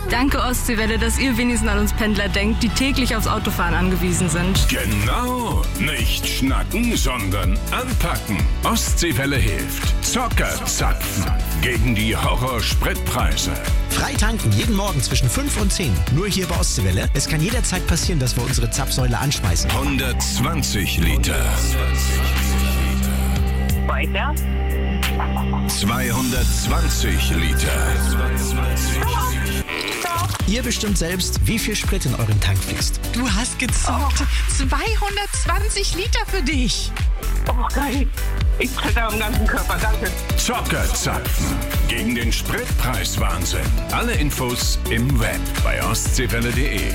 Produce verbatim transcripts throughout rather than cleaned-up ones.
Danke Ostseewelle, dass ihr wenigstens an uns Pendler denkt, die täglich aufs Autofahren angewiesen sind. Genau, nicht schnacken, sondern anpacken. Ostseewelle hilft. Zocker zapfen gegen die Horror-Spritpreise. Frei tanken jeden Morgen zwischen fünf und zehn. Nur hier bei Ostseewelle. Es kann jederzeit passieren, dass wir unsere Zapfsäule anschmeißen. hundertzwanzig Liter. Weiter. zweihundertzwanzig Liter. Ihr bestimmt selbst, wie viel Sprit in euren Tank fließt. Du hast gezockt. zweihundertzwanzig Liter für dich. Oh, geil. Ich zitter am ganzen Körper, danke. Zocker zapfen gegen den Spritpreiswahnsinn. Alle Infos im Web bei ostseewelle punkt de.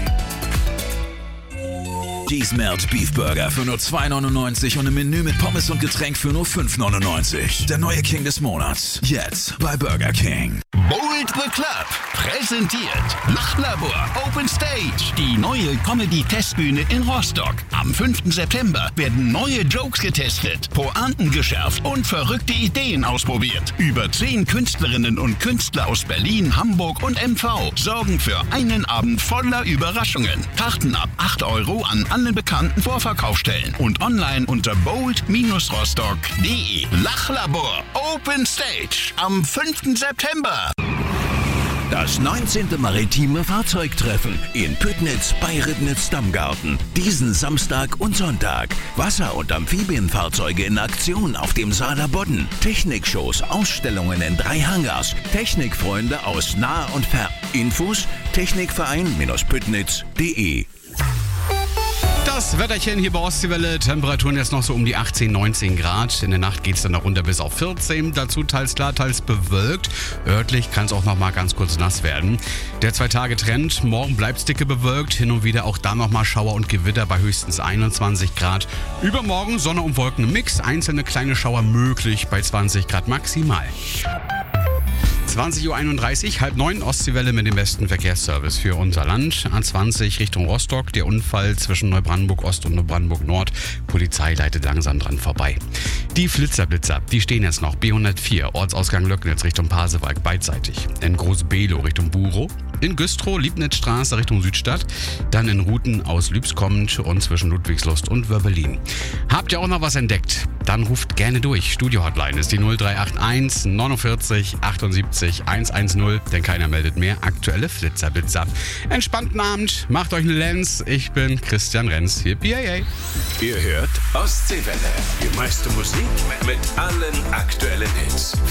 Die Smelt Beef Burger für nur zwei neunundneunzig und ein Menü mit Pommes und Getränk für nur fünf neunundneunzig. Der neue King des Monats. Jetzt bei Burger King. Bold the Club präsentiert Lachlabor Open Stage, die neue Comedy-Testbühne in Rostock. Am fünften September werden neue Jokes getestet, Pointen geschärft und verrückte Ideen ausprobiert. Über zehn Künstlerinnen und Künstler aus Berlin, Hamburg und M V sorgen für einen Abend voller Überraschungen. Karten ab acht Euro an alle bekannten Vorverkaufsstellen und online unter bold rostock punkt de. Lachlabor Open Stage am fünften September. Das neunzehnte Maritime Fahrzeugtreffen in Püttnitz bei Ribnitz-Dammgarten. Diesen Samstag und Sonntag. Wasser- und Amphibienfahrzeuge in Aktion auf dem Saaler Bodden. Technikshows, Ausstellungen in drei Hangars. Technikfreunde aus nah und fern. Infos technikverein-püttnitz punkt de. Das Wetterchen hier bei Ostseewelle, Temperaturen jetzt noch so um die achtzehn, neunzehn Grad. In der Nacht geht es dann noch runter bis auf vierzehn, dazu teils klar, teils bewölkt. Örtlich kann es auch noch mal ganz kurz nass werden. Der Zwei-Tage-Trend, morgen bleibt es dicke bewölkt, hin und wieder auch da noch mal Schauer und Gewitter bei höchstens einundzwanzig Grad. Übermorgen Sonne und Wolken im Mix, einzelne kleine Schauer möglich bei zwanzig Grad maximal. zwanzig Uhr einunddreißig, halb neun, Ostseewelle mit dem besten Verkehrsservice für unser Land. A zwanzig Richtung Rostock, der Unfall zwischen Neubrandenburg Ost und Neubrandenburg Nord. Polizei leitet langsam dran vorbei. Die Flitzerblitzer, die stehen jetzt noch. B hundertvier, Ortsausgang Löcknitz Richtung Pasewalk beidseitig. In Groß-Below Richtung Burow. In Güstrow, Liebnitzstraße Richtung Südstadt. Dann in Ruten aus Lübs kommend und zwischen Ludwigslust und Wörbelin. Habt ihr auch noch was entdeckt? Dann ruft gerne durch. Studio-Hotline ist die null drei acht eins neunundvierzig achtundsiebzig hundertzehn, denn keiner meldet mehr. Aktuelle Flitzerblitzer. Entspannten Abend, macht euch eine Lenz. Ich bin Christian Renz, hier P A A. Ihr hört Ostseewelle. Die meiste Musik mit allen aktuellen Hits.